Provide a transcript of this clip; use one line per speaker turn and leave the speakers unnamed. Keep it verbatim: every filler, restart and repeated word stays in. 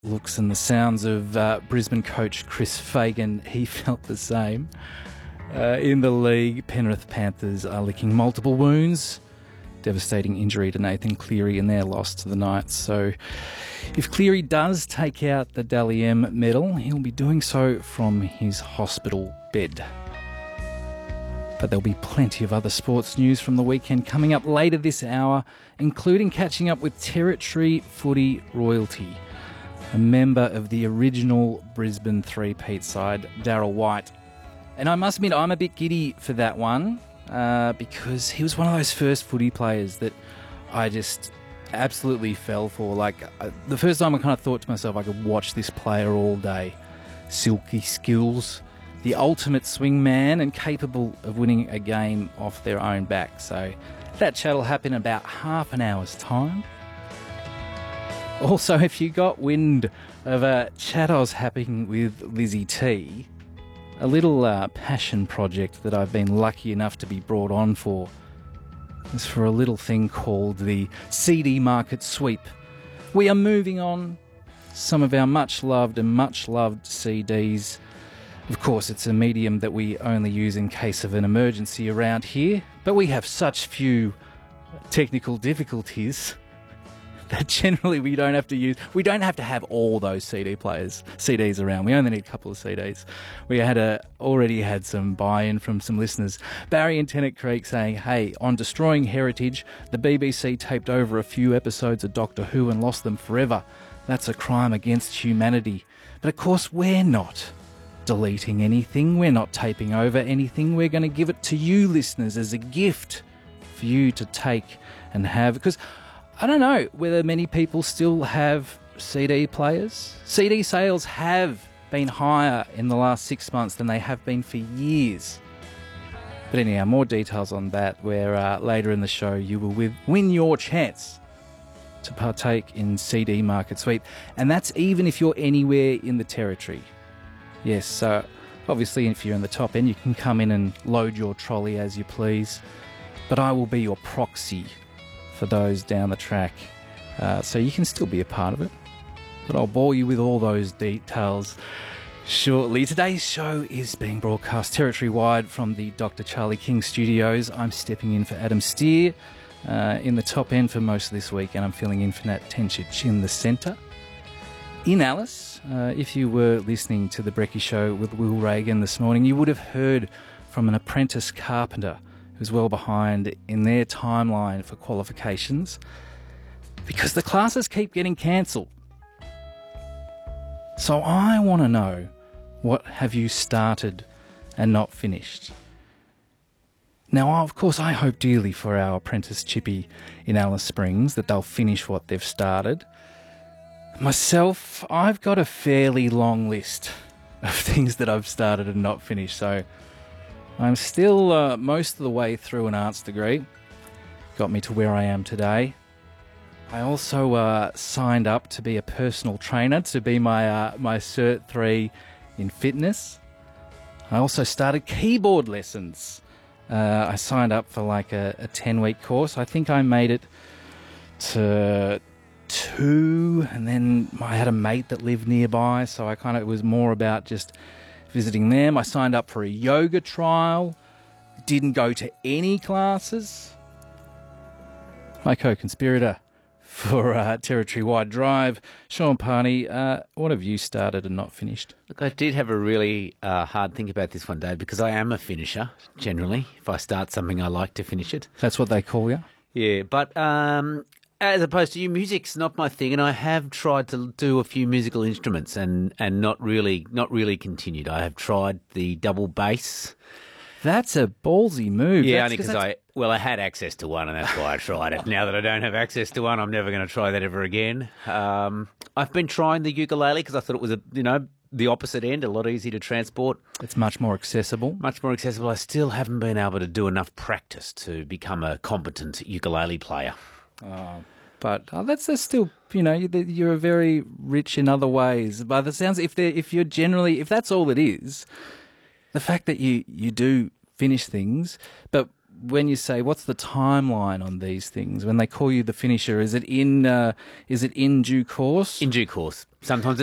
looks and the sounds of uh, Brisbane coach Chris Fagan, he felt the same. Uh, in the league, Penrith Panthers are licking multiple wounds. Devastating injury to Nathan Cleary in their loss to the Knights. So if Cleary does take out the Dally M medal, he'll be doing so from his hospital bed. But there'll be plenty of other sports news from the weekend coming up later this hour, including catching up with Territory Footy royalty, a member of the original Brisbane three-peat side, Darryl White. And I must admit, I'm a bit giddy for that one uh, because he was one of those first footy players that I just absolutely fell for. Like, uh, the first time I kind of thought to myself, I could watch this player all day. Silky skills, the ultimate swing man, and capable of winning a game off their own back. So that chat will happen in about half an hour's time. Also, if you got wind of a chat I was having with Lizzie T, a little uh, passion project that I've been lucky enough to be brought on for is for a little thing called the C D Market Sweep. We are moving on some of our much-loved and much-loved C Ds. Of course, it's a medium that we only use in case of an emergency around here, but we have such few technical difficulties that generally we don't have to use, we don't have to have all those C D players, C Ds around. We only need a couple of C Ds. We had a, already had some buy-in from some listeners. Barry in Tennant Creek saying, hey, on Destroying Heritage, the B B C taped over a few episodes of Doctor Who and lost them forever. That's a crime against humanity. But of course, we're not deleting anything. We're not taping over anything. We're going to give it to you listeners as a gift for you to take and have. Because I don't know whether many people still have C D players. C D sales have been higher in the last six months than they have been for years. But anyhow, more details on that, where uh, later in the show you will with, win your chance to partake in C D Market Sweep. And that's even if you're anywhere in the Territory. Yes, so obviously if you're in the top end, you can come in and load your trolley as you please. But I will be your proxy for those down the track. Uh, so you can still be a part of it. But I'll bore you with all those details shortly. Today's show is being broadcast territory-wide from the Doctor Charlie King studios. I'm stepping in for Adam Steer uh, in the top end for most of this week, and I'm filling in for Nat Tenchich in the centre. In Alice, uh, if you were listening to the Brecky Show with Will Reagan this morning, you would have heard from an apprentice carpenter who's well behind in their timeline for qualifications because the classes keep getting cancelled. So I want to know, what have you started and not finished? Now, of course, I hope dearly for our apprentice Chippy in Alice Springs that they'll finish what they've started. Myself, I've got a fairly long list of things that I've started and not finished, so I'm still uh, most of the way through an arts degree. Got me to where I am today. I also uh, signed up to be a personal trainer, to be my uh, my Cert three in fitness. I also started keyboard lessons. Uh, I signed up for like a, a ten-week course. I think I made it to two, and then I had a mate that lived nearby, so I kind of, it was more about just visiting them. I signed up for a yoga trial, didn't go to any classes. My co-conspirator for uh, Territory Wide Drive, Sean Parney, uh, what have you started and not finished?
Look, I did have a really uh, hard think about this one, Dave, because I am a finisher, generally. If I start something, I like to finish it.
That's what they call you?
Yeah, but um, as opposed to you, music's not my thing, and I have tried to do a few musical instruments and, and not really not really continued. I have tried the double bass.
That's a ballsy move.
Yeah,
that's,
only because I, well, I had access to one, and that's why I tried it. Now that I don't have access to one, I'm never going to try that ever again. Um, I've been trying the ukulele because I thought it was, a you know, the opposite end, a lot easier to transport.
It's much more accessible.
Much more accessible. I still haven't been able to do enough practice to become a competent ukulele player.
Oh, but oh, that's, that's still, you know, you're very rich in other ways. By the sounds, if they're, if you're generally, if that's all it is, the fact that you, you do finish things, but when you say, what's the timeline on these things? When they call you the finisher, is it in uh, is it in due course?
In due course. Sometimes